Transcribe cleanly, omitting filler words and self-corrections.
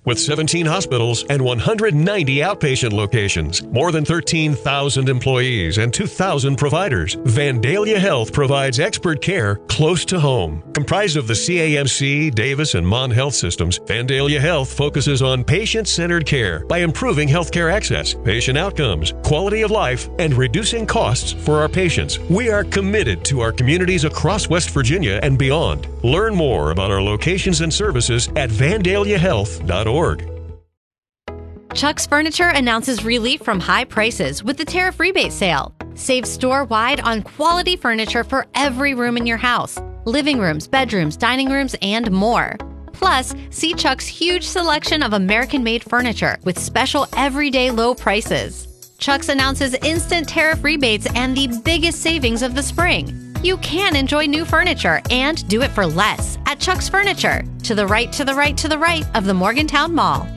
With 17 hospitals and 190 outpatient locations, more than 13,000 employees, and 2,000 providers, Vandalia Health provides expert care close to home. Comprised of the CAMC, Davis, and Mon Health systems, Vandalia Health focuses on patient-centered care by improving healthcare access, patient outcomes, quality of life, and reducing costs for our patients. We are committed to our communities across West Virginia and beyond. Learn more about our locations and services at vandaliahealth.org. Chuck's Furniture announces relief from high prices with the tariff rebate sale. Save store-wide on quality furniture for every room in your house. Living rooms, bedrooms, dining rooms, and more. Plus, see Chuck's huge selection of American-made furniture with special everyday low prices. Chuck's announces instant tariff rebates and the biggest savings of the spring. You can enjoy new furniture and do it for less at Chuck's Furniture, to the right, to the right, to the right of the Morgantown Mall.